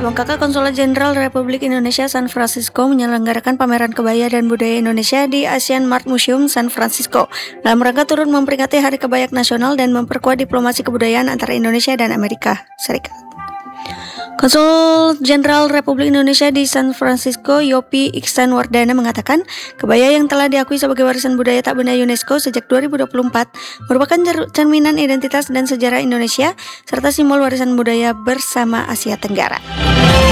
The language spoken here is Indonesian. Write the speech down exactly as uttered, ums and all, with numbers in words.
Kakak Konsulat Jenderal Republik Indonesia San Francisco menyelenggarakan pameran kebaya dan budaya Indonesia di Asian Mart Museum San Francisco dalam rangka turut memperingati Hari Kebaya Nasional dan memperkuat diplomasi kebudayaan antara Indonesia dan Amerika Serikat. Konsul Jenderal Republik Indonesia di San Francisco, Yopi Iksan Wardana mengatakan, kebaya yang telah diakui sebagai warisan budaya tak benda UNESCO sejak dua ribu dua puluh empat merupakan cerminan identitas dan sejarah Indonesia serta simbol warisan budaya bersama Asia Tenggara.